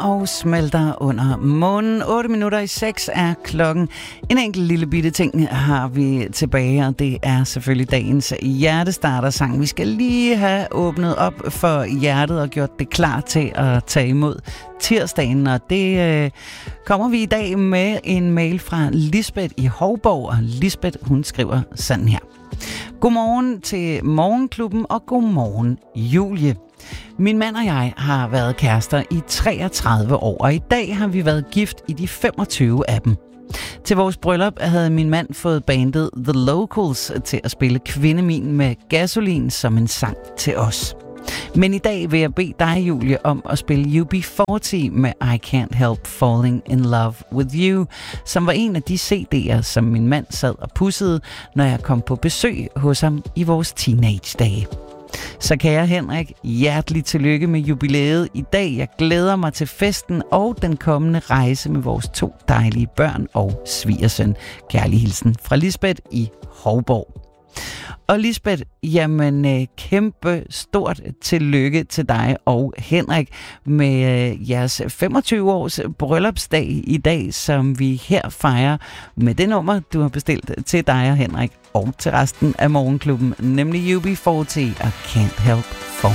og smelter under månen. 8:06 er klokken. En enkelt lille bitte ting har vi tilbage, og det er selvfølgelig dagens hjertestarter-sang. Vi skal lige have åbnet op for hjertet og gjort det klar til at tage imod tirsdagen, og det kommer vi i dag med en mail fra Lisbeth i Hovborg, og Lisbeth, hun skriver sådan her. Godmorgen til Morgenklubben, og godmorgen Julie. Min mand og jeg har været kærester i 33 år, og i dag har vi været gift i de 25 af dem. Til vores bryllup havde min mand fået bandet The Locals til at spille Kvindemin med Gasolin som en sang til os. Men i dag vil jeg bede dig, Julie, om at spille UB40 med I Can't Help Falling in Love with You, som var en af de CD'er, som min mand sad og pudsede, når jeg kom på besøg hos ham i vores teenage-dage. Så kære Henrik, hjertelig tillykke med jubilæet i dag. Jeg glæder mig til festen og den kommende rejse med vores 2 dejlige børn og svigersøn. Kærlig hilsen fra Lisbeth i Hovborg. Og Lisbeth, jamen kæmpe stort tillykke til dig og Henrik med jeres 25 års bryllupsdag i dag, som vi her fejrer med det nummer, du har bestilt til dig og Henrik og til resten af Morgenklubben, nemlig UB40 og Can't Help Falling.